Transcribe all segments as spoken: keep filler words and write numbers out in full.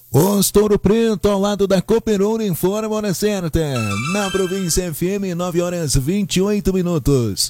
Posto Ouro Preto, ao lado da Cooperuna, informa a hora certa. Na província F M, nove horas e vinte e oito minutos.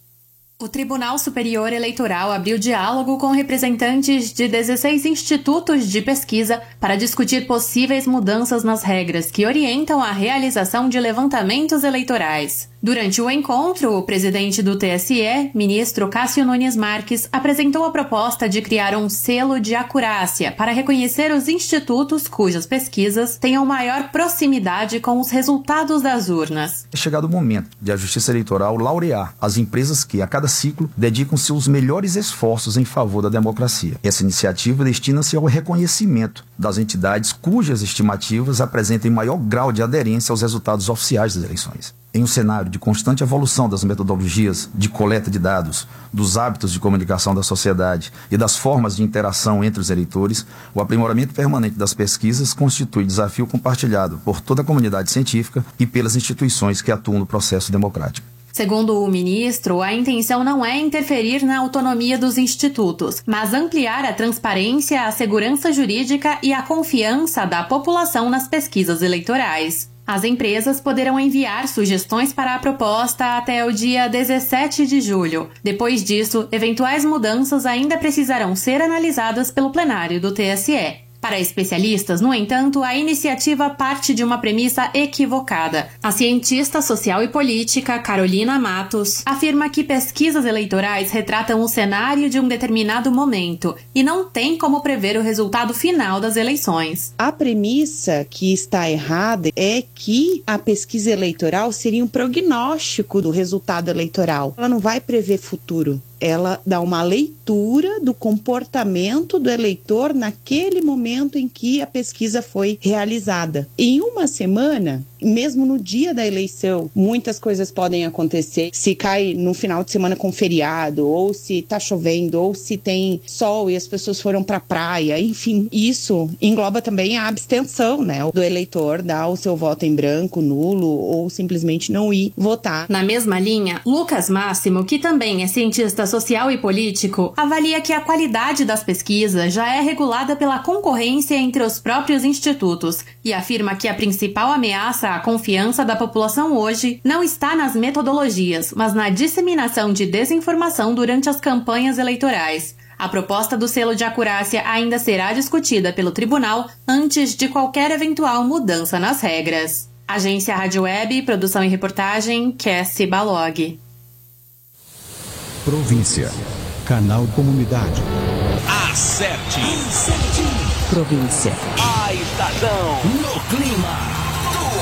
O Tribunal Superior Eleitoral abriu diálogo com representantes de dezesseis institutos de pesquisa para discutir possíveis mudanças nas regras que orientam a realização de levantamentos eleitorais. Durante o encontro, o presidente do T S E, ministro Cássio Nunes Marques, apresentou a proposta de criar um selo de acurácia para reconhecer os institutos cujas pesquisas tenham maior proximidade com os resultados das urnas. É chegado o momento de a Justiça Eleitoral laurear as empresas que, a cada ciclo, dedicam seus melhores esforços em favor da democracia. Essa iniciativa destina-se ao reconhecimento das entidades cujas estimativas apresentem maior grau de aderência aos resultados oficiais das eleições. Em um cenário de constante evolução das metodologias de coleta de dados, dos hábitos de comunicação da sociedade e das formas de interação entre os eleitores, o aprimoramento permanente das pesquisas constitui desafio compartilhado por toda a comunidade científica e pelas instituições que atuam no processo democrático. Segundo o ministro, a intenção não é interferir na autonomia dos institutos, mas ampliar a transparência, a segurança jurídica e a confiança da população nas pesquisas eleitorais. As empresas poderão enviar sugestões para a proposta até o dia dezessete de julho. Depois disso, eventuais mudanças ainda precisarão ser analisadas pelo plenário do T S E. Para especialistas, no entanto, a iniciativa parte de uma premissa equivocada. A cientista social e política Carolina Matos afirma que pesquisas eleitorais retratam o cenário de um determinado momento e não tem como prever o resultado final das eleições. A premissa que está errada é que a pesquisa eleitoral seria um prognóstico do resultado eleitoral. Ela não vai prever futuro. Ela dá uma leitura do comportamento do eleitor naquele momento em que a pesquisa foi realizada. Em uma semana, mesmo no dia da eleição, muitas coisas podem acontecer. Se cai no final de semana com feriado, ou se tá chovendo, ou se tem sol e as pessoas foram pra praia, enfim, isso engloba também a abstenção, né, do eleitor dar o seu voto em branco, nulo, ou simplesmente não ir votar. Na mesma linha, Lucas Máximo, que também é cientista social e político, avalia que a qualidade das pesquisas já é regulada pela concorrência entre os próprios institutos e afirma que a principal ameaça à confiança da população hoje não está nas metodologias, mas na disseminação de desinformação durante as campanhas eleitorais. A proposta do selo de acurácia ainda será discutida pelo tribunal antes de qualquer eventual mudança nas regras. Agência Rádio Web, produção e reportagem, Cassie Balog. Província. Canal Comunidade. Acerte. Província. A Estadão no clima.